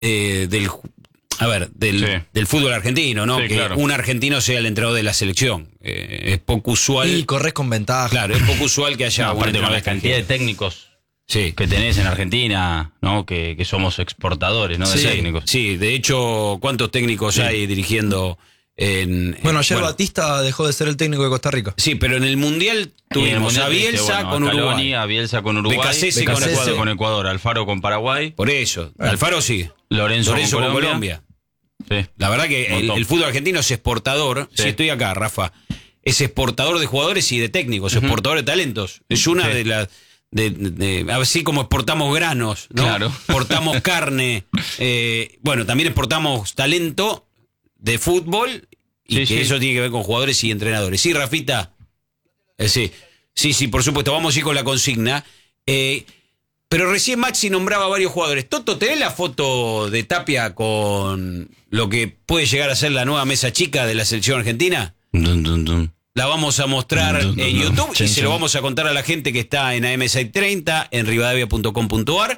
del fútbol argentino, ¿no? Sí, que claro. un argentino sea el entrenador de la selección. Es poco usual. Y corres con ventaja. Claro, es poco usual que haya un Aparte con entrenador la cantidad de extranjero. técnicos Sí. que tenés en Argentina, ¿no? Que somos exportadores, ¿no? De Sí, técnicos. sí, de hecho, ¿cuántos técnicos hay dirigiendo Bueno, ayer Batista dejó de ser el técnico de Costa Rica. Sí, pero en el Mundial tuvimos a Bielsa con Uruguay. A Bielsa con Uruguay. Becasese con Ecuador. Alfaro con Paraguay. Por eso. Alfaro sí. Lorenzo con Colombia. Sí. La verdad que el fútbol argentino es exportador. Sí. Sí, estoy acá, Rafa. Es exportador de jugadores y de técnicos, exportador de talentos. Es una de las... así como exportamos granos, ¿no? Claro. Exportamos carne. Bueno, también exportamos talento de fútbol y eso tiene que ver con jugadores y entrenadores. Sí, Rafita. Sí, por supuesto. Vamos a ir con la consigna. Pero recién Maxi nombraba a varios jugadores. Toto, ¿tenés la foto de Tapia con lo que puede llegar a ser la nueva mesa chica de la selección argentina? Dun, dun, dun. La vamos a mostrar en YouTube y se lo vamos a contar a la gente que está en AM630, en rivadavia.com.ar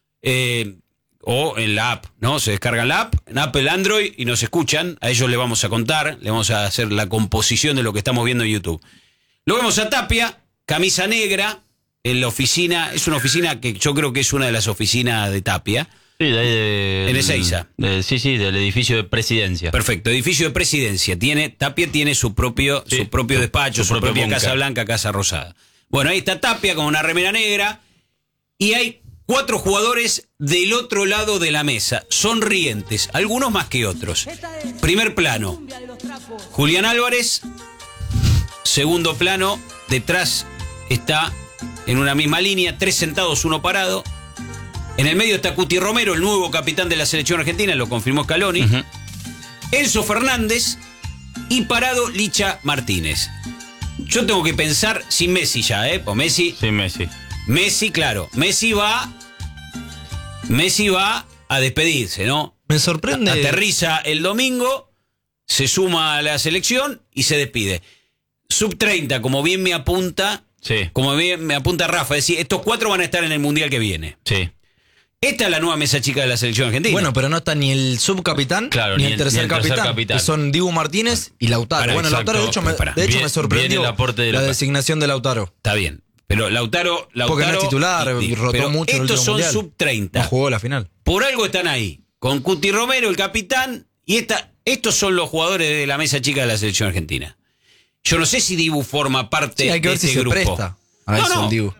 o en la app, ¿no? Se descargan la app, en Apple, Android y nos escuchan. A ellos le vamos a contar, le vamos a hacer la composición de lo que estamos viendo en YouTube. Lo vemos a Tapia, camisa negra, en la oficina. Es una oficina que yo creo que es una de las oficinas de Tapia. Sí, de ahí En Ezeiza. Sí, del edificio de presidencia. Perfecto, edificio de presidencia. Tapia tiene su propio despacho, su propia búnker. Casa Blanca, Casa Rosada. Bueno, ahí está Tapia con una remera negra y hay 4 jugadores del otro lado de la mesa, sonrientes, algunos más que otros. Primer plano, Julián Álvarez. Segundo plano, detrás está en una misma línea, 3 sentados, 1 parado. En el medio está Cuti Romero, el nuevo capitán de la selección argentina, lo confirmó Scaloni. Enzo Fernández y parado Licha Martínez. Yo tengo que pensar sin Messi ya, pues Messi. Sí, Messi. Messi, claro. Messi va a despedirse, ¿no? Me sorprende. Aterriza el domingo, se suma a la selección y se despide. Sub-30, como bien me apunta. Sí. Como bien me apunta Rafa, es decir, estos 4 van a estar en el Mundial que viene. Sí. Esta es la nueva mesa chica de la selección argentina. Bueno, pero no está ni el subcapitán Claro, ni el tercer capitán, que son Dibu Martínez y Lautaro. Pará, Bueno, exacto. Lautaro, de hecho me sorprendió el aporte de la Lautaro. designación de Lautaro. Está bien. Pero Lautaro Porque no es titular y rotó pero mucho en el estos último son mundial. sub-30. No jugó la final. Por algo están ahí. Con Cuti Romero, el capitán. Y estos son los jugadores de la mesa chica de la selección argentina. Yo no sé si Dibu forma parte Sí, hay que de ver si este se grupo. presta a eso el Dibu.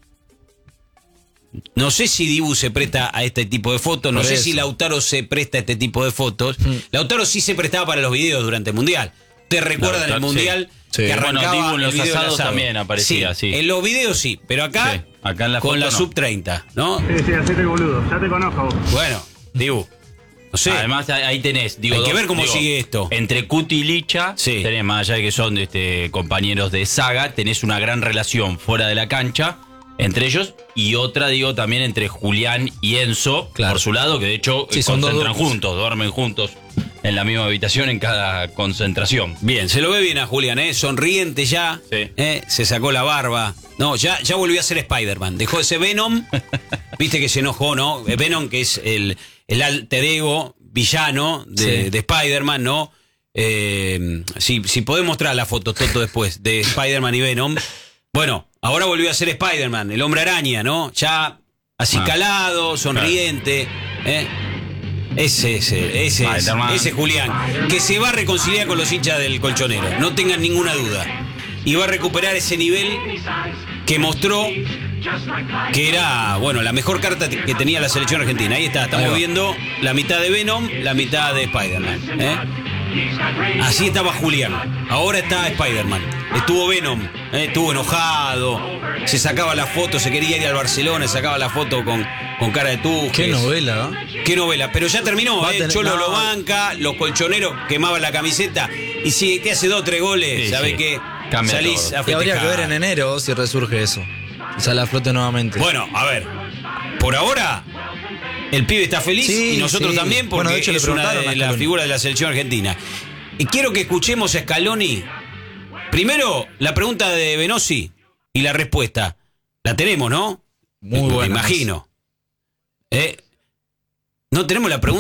No sé si Dibu se presta a este tipo de fotos. No Por sé eso. si Lautaro se presta a este tipo de fotos. Lautaro sí se prestaba para los videos durante el Mundial. ¿Te recuerdan el Mundial? Sí. Que arrancaba Bueno, Dibu en el los video del asados asado? también aparecía, sí. En los videos sí, pero acá, Sí, acá en la con foto la no. sub-30, ¿no? Sí, hacete boludo, ya te conozco vos. Bueno, Dibu, no sé. Además, ahí tenés. Hay que ver cómo sigue esto. Entre Cuti y Licha, Sí. tenés, más allá de que son compañeros de saga, tenés una gran relación fuera de la cancha entre ellos y otra, también entre Julián y Enzo, Claro. por su lado, que de hecho Sí, son concentran dos duplas. juntos, duermen juntos en la misma habitación en cada concentración. Bien, se lo ve bien a Julián, sonriente ya. Sí. Se sacó la barba. No, ya volvió a ser Spider-Man. Dejó ese Venom. Viste que se enojó, ¿no? Venom, que es el alter ego villano de Spider-Man, ¿no? Si podés mostrar la foto, Toto, después, de Spider-Man y Venom. Bueno, ahora volvió a ser Spider-Man, el hombre araña, ¿no? Ya acicalado, sonriente. Ese es Julián, que se va a reconciliar con los hinchas del Colchonero, no tengan ninguna duda. Y va a recuperar ese nivel que mostró que era, la mejor carta que tenía la selección argentina. Ahí está, estamos viendo la mitad de Venom, la mitad de Spider-Man. Así estaba Julián, ahora está Spider-Man. Estuvo Venom, estuvo enojado, se sacaba la foto, se quería ir al Barcelona, se sacaba la foto con cara de Tujes. Qué novela, ¿eh? Qué novela, pero ya terminó, Va a tener- Cholo no. lo banca, los colchoneros quemaban la camiseta y si te hace 2 o 3 goles, Sí, ¿sabés sí. qué? Cambia Salís todo. a Y habría que festejar. ver en enero si resurge eso. Y sale a flote nuevamente. Bueno, a ver, por ahora el pibe está feliz Sí, y nosotros sí. también porque Bueno, de hecho, le es una preguntaron a de las Scaloni. figuras de la selección argentina. Y quiero que escuchemos a Scaloni. Primero, la pregunta de Benossi y la respuesta. La tenemos, ¿no? Muy Me buena. imagino. No tenemos la pregunta.